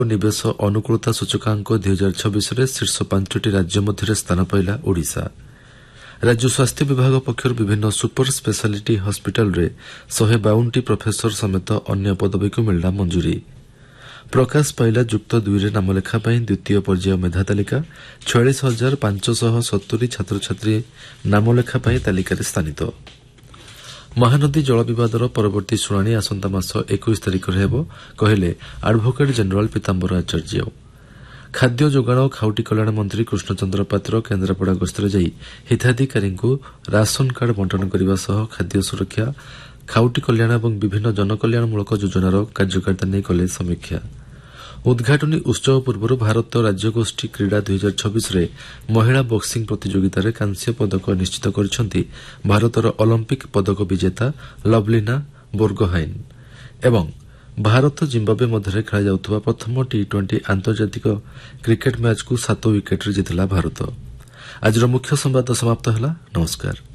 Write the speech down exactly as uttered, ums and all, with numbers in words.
निवेश अनुकूलता सूचकांक दुई हजार छब्बीस शीर्ष पांचटी राज्य मध्य स्थान पाइला ओडिशा। राज्य स्वास्थ्य विभाग पक्षर विभिन्न सुपर स्पेशालिटी हस्पिटाल रे शहे बावन प्रोफेसर समेत अन्य पदवी को मिलला मंजूरी। प्रकाश पाइला युक्त दुई नामलेखा द्वितीय पर्याय मेधा तालिका छयालीस हजार पांचशह सत्तरी छात्र छात्री नामलेखा तालिकार स्थानित। महानदी जल विवादर परवर्ती शुणाणी आसंता मास इक्कीस तारिख कहले आडभोकेट जेनेराल पीताम्बर आचार्य। खाद्य जोगाण और खाउटी कल्याण मंत्री कृष्णचंद्र पात्र केन्द्रापड़ा गस्तर जाई हिताधिकारी राशन कार्ड बंटन करने सह खाद्य सुरक्षा खाउटी कल्याण और विभिन्न जनकल्याणमूलक योजनार कार्यकारिता नहीं कले समीक्षा। उद्घाटनी उत्सव पूर्व भारत राज्यगोष्ठी क्रीड़ा दुई हजार छब्बीस महिला बक्सिंग प्रतियोगितार कांस्य पदक निश्चित कर भारतर ओलंपिक पदक विजेता लवलीना बोर्गोहाइन एवं भारत जिम्बाब्वे मध्य खेल प्रथम टी ट्वेंटी आंतर्जातिक क्रिकेट मैच को सात विकेट जीतला भारत। आज मुख्य संवाद समाप्त है। नमस्कार।